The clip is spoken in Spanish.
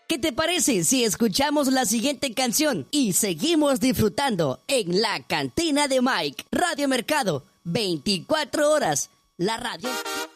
¿Qué te parece si escuchamos la siguiente canción y seguimos disfrutando en la cantina de Mike? Radio Mercado, 24 horas. La radio...